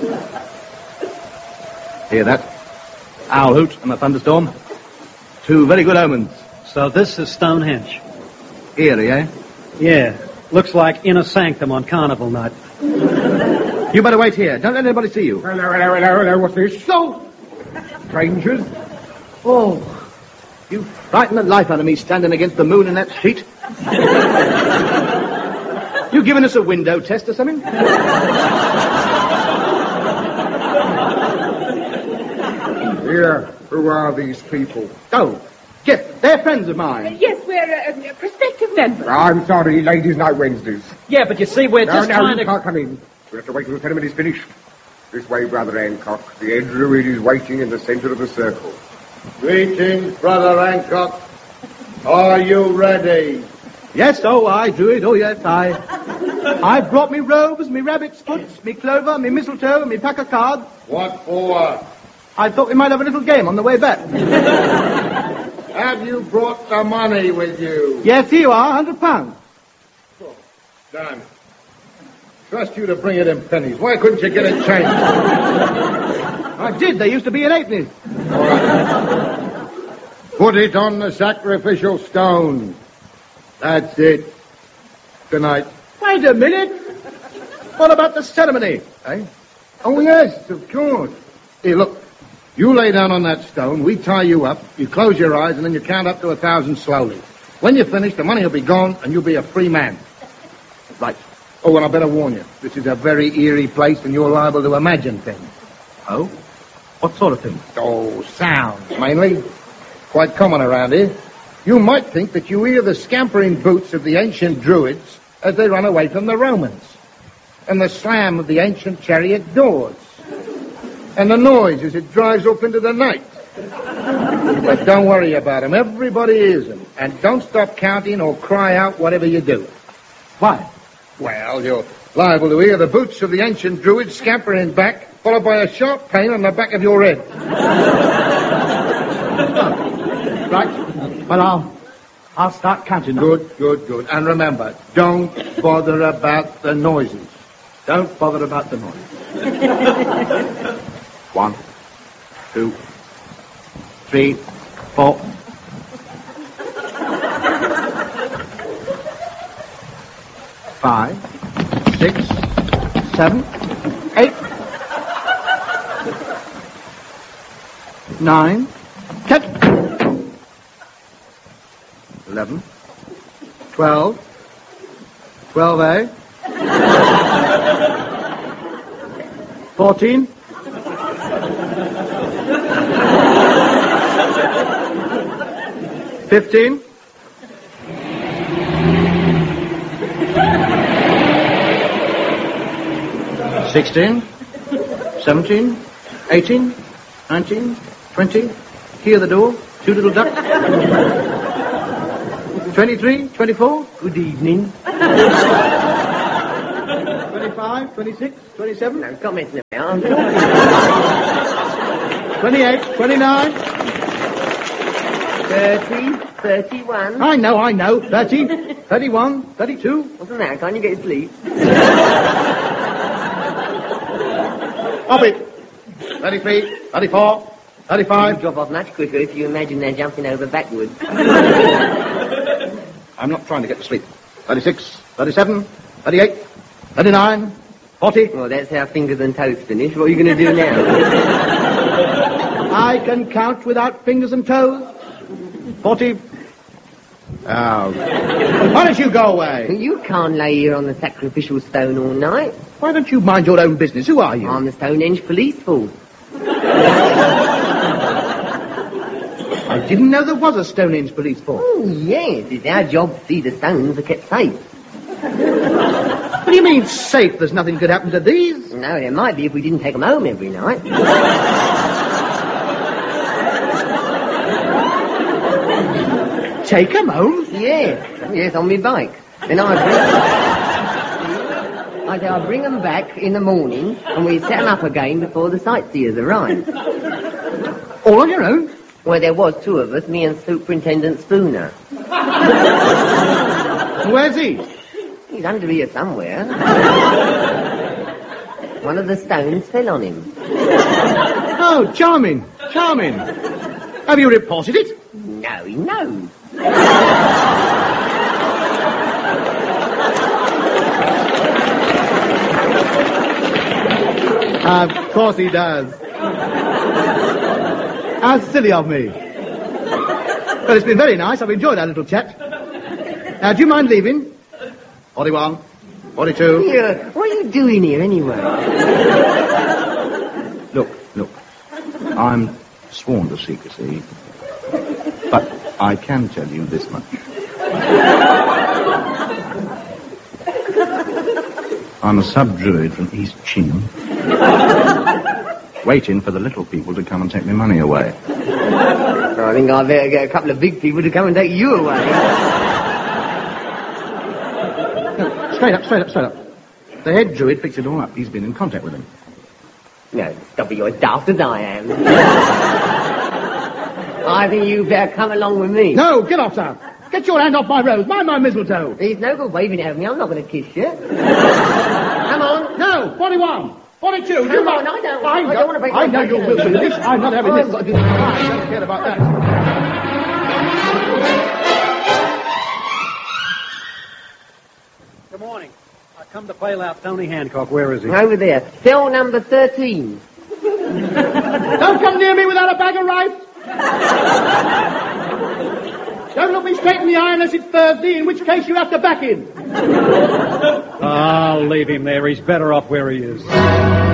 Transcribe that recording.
Hear that? Owl hoot and a thunderstorm. Two very good omens. So this is Stonehenge. Eerie, eh? Yeah. Looks like inner sanctum on carnival night. You better wait here. Don't let anybody see you. Hello. What's this? So, strangers. Oh, you frightened the life out of me standing against the moon in that sheet. You giving us a window test or something? Here, who are these people? Oh, yes, they're friends of mine. Yes, we're prospective members. I'm sorry, ladies' night Wednesdays. Yeah, but you see, we're just trying you to... can't come in. We have to wait till the ceremony's finished. This way, Brother Hancock. The head druid is waiting in the center of the circle. Greetings, Brother Hancock. Are you ready? Yes, oh, I, Druid, oh, yes, I've brought me robes, me rabbit's foot, me clover, me mistletoe, me pack of cards. What for? I thought we might have a little game on the way back. Have you brought the money with you? Yes, here you are, £100. Done. Trust you to bring it in pennies. Why couldn't you get it changed? I did, they used to be in halfpennies. All right. Put it on the sacrificial stone. That's it. Good night. Wait a minute. What about the ceremony? Eh? Oh, yes, of course. Here, look. You lay down on that stone, we tie you up, you close your eyes, and then you count up to 1,000 slowly. When you finish, the money will be gone, and you'll be a free man. Right. Oh, and I better warn you. This is a very eerie place, and you're liable to imagine things. Oh? What sort of things? Oh, sounds, mainly. Quite common around here. You might think that you hear the scampering boots of the ancient druids as they run away from the Romans, and the slam of the ancient chariot doors, and the noise as it drives off into the night. But don't worry about them. Everybody hears them. And don't stop counting or cry out whatever you do. Why? Well, you're liable to hear the boots of the ancient druids scampering back, followed by a sharp pain on the back of your head. Right. Well, I'll start counting. Good. And remember, don't bother about the noises. Don't bother about the noise. 1, 2, 3, 4. 5, 6, 7, 8, 9, 10, 11, 12, 12A, 14, 15, 16, 17, 18, 19, 20, key of the door, 2 little ducks, 23, 24, good evening, 25, 26, 27, No, stop messing about. 28, 29, 30, 31. I know, 30, 31, 32. What's the matter? Can't you get to sleep? Stop it. 33, 34, 35. You drop off much quicker if you imagine they're jumping over backwards. I'm not trying to get to sleep. 36, 37, 38, 39, 40. Well, that's how fingers and toes finish. What are you going to do now? I can count without fingers and toes. 40. Oh. Why don't you go away? You can't lay here on the sacrificial stone all night. Why don't you mind your own business? Who are you? I'm the Stonehenge police force. I didn't know there was a Stonehenge police force. Oh, yes. It's our job to see the stones are kept safe. What do you mean, safe? There's nothing could happen to these. No, there might be if we didn't take them home every night. Take 'em home? Yes, on my bike. Then I bring them back in the morning, and we set them up again before the sightseers arrive. All on your own? Well, there was 2 of us, me and Superintendent Spooner. Where's he? He's under here somewhere. One of the stones fell on him. Oh, charming, charming. Have you reported it? No, he knows. Of course he does. How silly of me. But it's been very nice. I've enjoyed our little chat. Now, do you mind leaving? 41, 42. Yeah, what are you doing here anyway? Look. I'm sworn to secrecy. But I can tell you this much. I'm a sub-druid from East Chin. Waiting for the little people to come and take my money away. I think I better get a couple of big people to come and take you away. No, straight up. The head druid fixed it all up. He's been in contact with him. No, stop it, you're as daft as I am. I think you better come along with me. No, get off, sir. Get your hand off my rose. Mind my mistletoe. There's no good waving it at me. I'm not going to kiss you. Come on. No, 41, 42. Come on, I don't want to break I know my you back. will do this. I'm not having I've this. got to do this. I don't care about that. Good morning. I come to bail out Tony Hancock. Where is he? Over there. Cell number 13. Don't come near me without a bag of rice. Don't look me straight in the eye unless it's Thursday, in which case you have to back in. I'll leave him there. He's better off where he is.